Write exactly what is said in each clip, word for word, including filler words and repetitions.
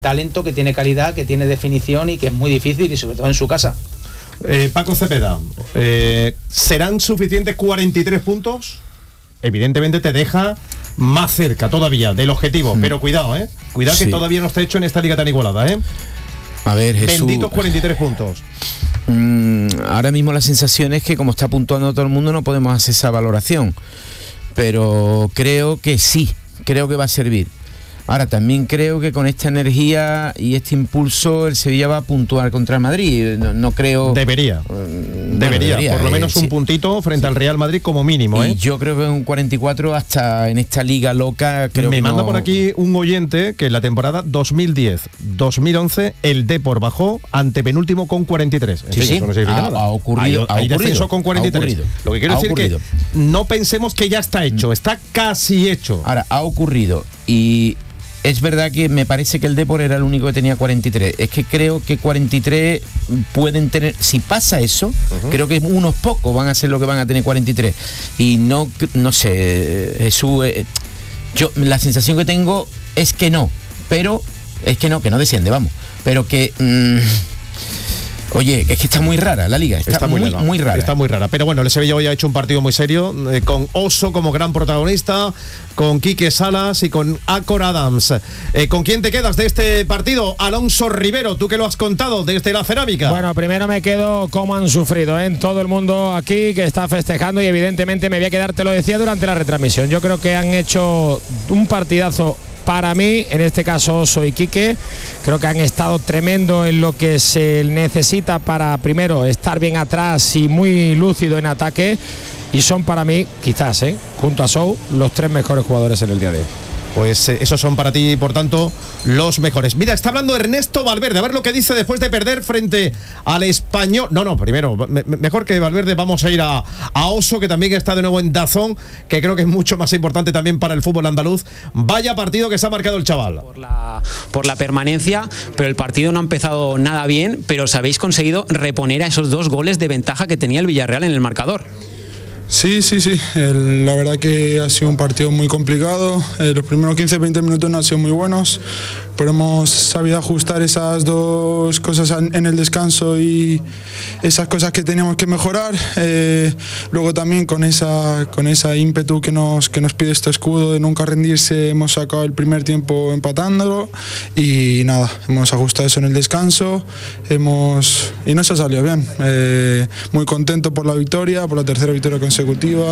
talento, que tiene calidad, que tiene definición y que es muy difícil, y sobre todo en su casa. Eh, Paco Cepeda, eh, ¿serán suficientes cuarenta y tres puntos? Evidentemente te deja más cerca todavía del objetivo, mm. pero cuidado, ¿eh? Cuidado sí. que todavía no está hecho en esta liga tan igualada, ¿eh? A ver, Jesús... Benditos cuarenta y tres puntos. Mm, ahora mismo la sensación es que como está puntuando todo el mundo no podemos hacer esa valoración, pero creo que sí, creo que va a servir. Ahora también creo que con esta energía y este impulso el Sevilla va a puntuar contra el Madrid. No, no creo... Debería. Bueno, debería, debería, por lo menos eh, un sí. puntito frente sí. al Real Madrid como mínimo. Y ¿eh? yo creo que un cuarenta y cuatro hasta en esta liga loca creo Me que manda no... por aquí un oyente que en la temporada dos mil diez dos mil once el Depor bajó ante penúltimo con cuarenta y tres. En sí, fin, sí. eso no significa ha, nada. ha ocurrido. Hay, hay ha ocurrido, descenso con cuarenta y tres. Lo que quiero ha decir ocurrido. que no pensemos que ya está hecho, está casi hecho. Ahora, ha ocurrido y... Es verdad que me parece que el Depor era el único que tenía cuarenta y tres. Es que creo que cuarenta y tres pueden tener... Si pasa eso, uh-huh. creo que unos pocos van a ser los que van a tener cuarenta y tres. Y no, no sé, Jesús... Eh, yo, la sensación que tengo es que no. Pero es que no, que no desciende, vamos. Pero que... Mmm, Oye, es que está muy rara la liga, está, está muy, muy, muy rara. Está muy rara, pero bueno, el Sevilla hoy ha hecho un partido muy serio, eh, con Oso como gran protagonista, con Quique Salas y con Acor Adams. Eh, ¿Con quién te quedas de este partido? Alonso Rivero, tú que lo has contado desde la cerámica. Bueno, primero me quedo como han sufrido, ¿eh? Todo el mundo aquí que está festejando y evidentemente me voy a quedar, te lo decía durante la retransmisión. Yo creo que han hecho un partidazo. Para mí, en este caso soy Quique, creo que han estado tremendo en lo que se necesita para, primero, estar bien atrás y muy lúcido en ataque, y son para mí, quizás, ¿eh? junto a Sou, los tres mejores jugadores en el día de hoy. Pues eh, esos son para ti, por tanto, los mejores. Mira, está hablando Ernesto Valverde, a ver lo que dice después de perder frente al Español. No, no, primero, me, mejor que Valverde vamos a ir a, a Oso, que también está de nuevo en Dazón, que creo que es mucho más importante también para el fútbol andaluz. Vaya partido que se ha marcado el chaval. Por la, por la permanencia, pero el partido no ha empezado nada bien, pero os habéis conseguido reponer a esos dos goles de ventaja que tenía el Villarreal en el marcador. Sí, sí, sí. El, la verdad que ha sido un partido muy complicado. Eh, los primeros quince veinte minutos no han sido muy buenos, pero hemos sabido ajustar esas dos cosas en el descanso y esas cosas que teníamos que mejorar. Eh, luego también con esa con esa ímpetu que nos que nos pide este escudo de nunca rendirse, hemos sacado el primer tiempo empatándolo y nada, hemos ajustado eso en el descanso, hemos y no se ha salido bien. Eh, muy contento por la victoria, por la tercera victoria consecutiva.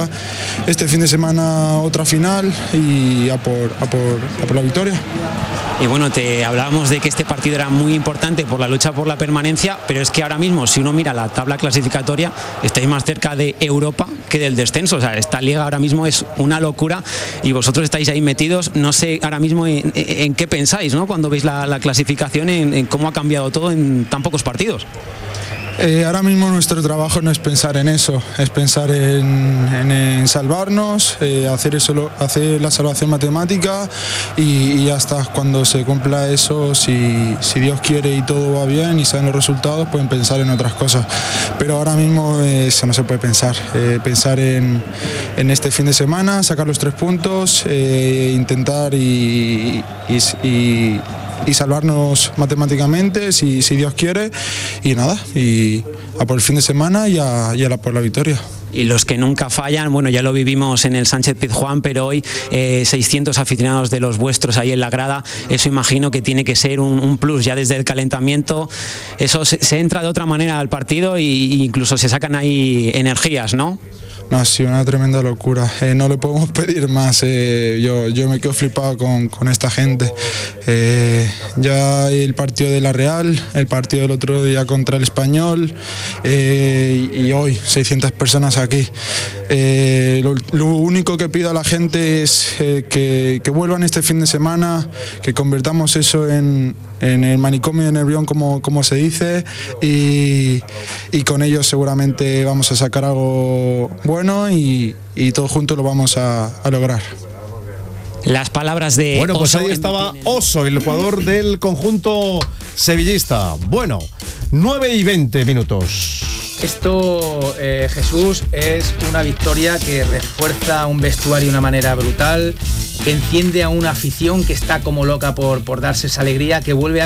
Este fin de semana otra final y a por, a por, a por la victoria. Y bueno, te hablábamos de que este partido era muy importante por la lucha por la permanencia, pero es que ahora mismo, si uno mira la tabla clasificatoria, estáis más cerca de Europa que del descenso. O sea, esta liga ahora mismo es una locura y vosotros estáis ahí metidos. No sé ahora mismo en, en qué pensáis, ¿no? Cuando veis la, la clasificación, en, en cómo ha cambiado todo en tan pocos partidos. Eh, ahora mismo nuestro trabajo no es pensar en eso, es pensar en, en, en salvarnos, eh, hacer eso, hacer la salvación matemática y, y ya está. Cuando se cumpla eso, si, si Dios quiere y todo va bien y salen los resultados, pueden pensar en otras cosas. Pero ahora mismo eh, eso no se puede pensar. Eh, pensar en, en este fin de semana, sacar los tres puntos, eh, intentar y, y, y y salvarnos matemáticamente si, si Dios quiere y nada, y a por el fin de semana y a, y a la, por la victoria. Y los que nunca fallan, bueno, ya lo vivimos en el Sánchez Pizjuán, pero hoy eh, seiscientos aficionados de los vuestros ahí en la grada, eso imagino que tiene que ser un, un plus ya desde el calentamiento. Eso se, se entra de otra manera al partido e incluso se sacan ahí energías, ¿no? No, ha sido una tremenda locura, eh, no le podemos pedir más, eh, yo, yo me quedo flipado con, con esta gente. Eh, ya el partido de la Real, el partido del otro día contra el Español eh, y hoy seiscientas personas aquí. Eh, lo, lo único que pido a la gente es eh, que, que vuelvan este fin de semana, que convertamos eso en, en el manicomio de Nervión, como, como se dice, y, y con ellos seguramente vamos a sacar algo bueno y, y todos juntos lo vamos a, a lograr. Las palabras de Bueno, pues Oso ahí estaba Oso, el jugador del conjunto sevillista. Bueno, nueve y veinte minutos. Esto, eh, Jesús, es una victoria que refuerza un vestuario de una manera brutal, que enciende a una afición que está como loca por, por darse esa alegría, que vuelve a